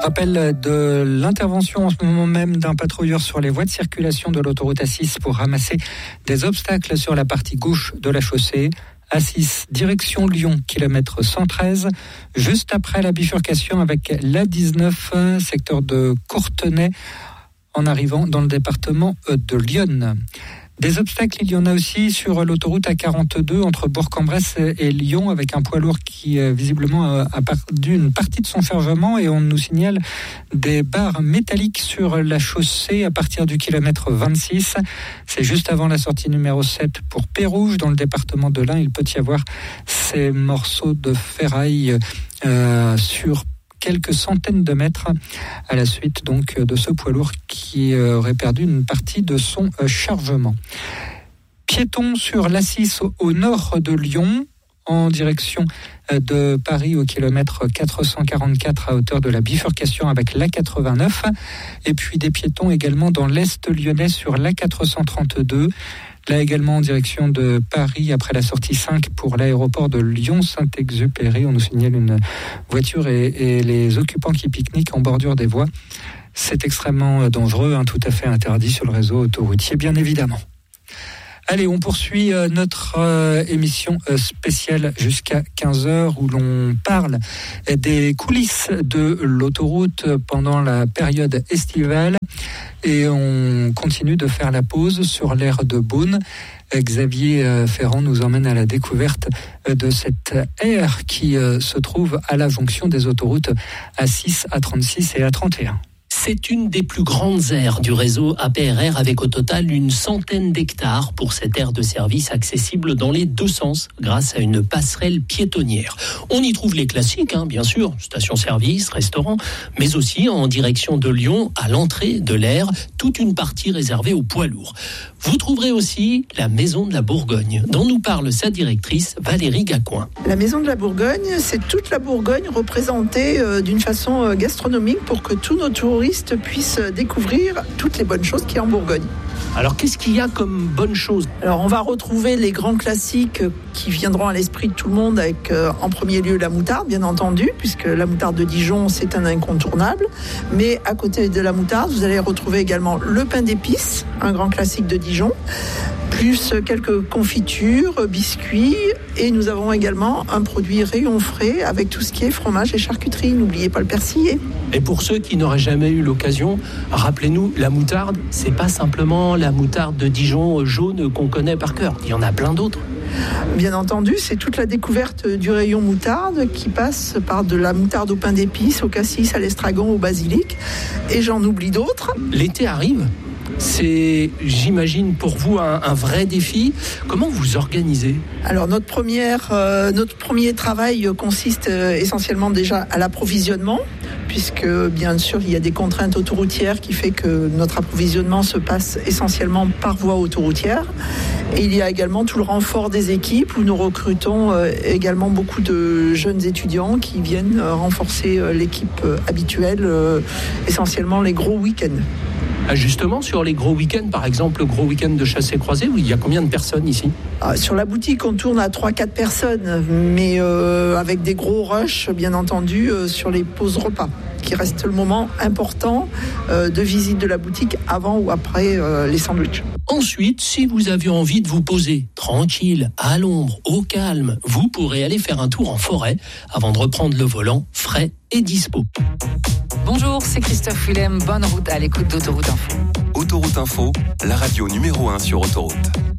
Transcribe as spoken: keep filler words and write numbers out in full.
Rappel de l'intervention en ce moment même d'un patrouilleur sur les voies de circulation de l'autoroute A six pour ramasser des obstacles sur la partie gauche de la chaussée. A six, direction Lyon, kilomètre cent treize, juste après la bifurcation avec l'A dix-neuf, secteur de Courtenay, en arrivant dans le département de l'Yonne. Des obstacles, il y en a aussi sur l'autoroute A quarante-deux entre Bourg-en-Bresse et Lyon, avec un poids lourd qui visiblement a perdu une partie de son chargement, et on nous signale des barres métalliques sur la chaussée à partir du kilomètre vingt-six. C'est juste avant la sortie numéro sept pour Pérouge, dans le département de l'Ain. Il peut y avoir ces morceaux de ferraille euh, sur quelques centaines de mètres à la suite donc de ce poids lourd qui aurait perdu une partie de son chargement. Piétons sur l'A six au nord de Lyon, en direction de Paris au kilomètre quatre cent quarante-quatre à hauteur de la bifurcation avec l'A quatre-vingt-neuf, et puis des piétons également dans l'est lyonnais sur l'A quatre cent trente-deux. Là également en direction de Paris après la sortie cinq pour l'aéroport de Lyon-Saint-Exupéry. On nous signale une voiture et, et les occupants qui pique-niquent en bordure des voies. C'est extrêmement dangereux, hein, tout à fait interdit sur le réseau autoroutier, bien évidemment. Allez, on poursuit euh, notre euh, émission euh, spéciale jusqu'à quinze heures où l'on parle des coulisses de l'autoroute pendant la période estivale, et on continue de faire la pause sur l'aire de Beaune. Xavier euh, Ferrand nous emmène à la découverte euh, de cette aire qui euh, se trouve à la jonction des autoroutes A six, A trente-six et A trente et un. C'est une des plus grandes aires du réseau A P R R, avec au total une centaine d'hectares pour cette aire de service accessible dans les deux sens grâce à une passerelle piétonnière. On y trouve les classiques, hein, bien sûr, station-service, restaurant, mais aussi en direction de Lyon, à l'entrée de l'aire, toute une partie réservée aux poids lourds. Vous trouverez aussi la Maison de la Bourgogne, dont nous parle sa directrice Valérie Gacoin. La Maison de la Bourgogne, c'est toute la Bourgogne représentée euh, d'une façon euh, gastronomique pour que tous nos touristes puissent découvrir toutes les bonnes choses qu'il y a en Bourgogne. Alors, qu'est-ce qu'il y a comme bonnes choses ? Alors, on va retrouver les grands classiques qui viendront à l'esprit de tout le monde, avec euh, en premier lieu la moutarde, bien entendu, puisque la moutarde de Dijon, c'est un incontournable. Mais à côté de la moutarde, vous allez retrouver également le pain d'épices, un grand classique de Dijon, plus quelques confitures, biscuits, et nous avons également un produit rayon frais avec tout ce qui est fromage et charcuterie. N'oubliez pas le persillé. Et pour ceux qui n'auraient jamais eu l'occasion, rappelez-nous, la moutarde, c'est pas simplement la moutarde de Dijon jaune qu'on connaît par cœur. Il y en a plein d'autres. Bien entendu, c'est toute la découverte du rayon moutarde qui passe par de la moutarde au pain d'épices, au cassis, à l'estragon, au basilic, et j'en oublie d'autres. L'été arrive. C'est, j'imagine, pour vous un, un vrai défi. Comment vous organisez ? Alors notre première, euh, notre premier travail consiste euh, essentiellement déjà à l'approvisionnement, puisque bien sûr il y a des contraintes autoroutières qui fait que notre approvisionnement se passe essentiellement par voie autoroutière. Et il y a également tout le renfort des équipes où nous recrutons euh, également beaucoup de jeunes étudiants qui viennent euh, renforcer euh, l'équipe euh, habituelle, euh, essentiellement les gros week-ends. Justement, sur les gros week-ends, par exemple le gros week-end de chassé-croisé, il y a combien de personnes ici ? Ah, sur la boutique, on tourne à trois à quatre personnes, mais euh, avec des gros rushs, bien entendu, euh, sur les pauses repas, qui reste le moment important euh, de visite de la boutique avant ou après euh, les sandwichs. Ensuite, si vous avez envie de vous poser tranquille, à l'ombre, au calme, vous pourrez aller faire un tour en forêt avant de reprendre le volant frais et dispo. Bonjour, c'est Christophe Willem. Bonne route à l'écoute d'Autoroute Info. Autoroute Info, la radio numéro un sur autoroute.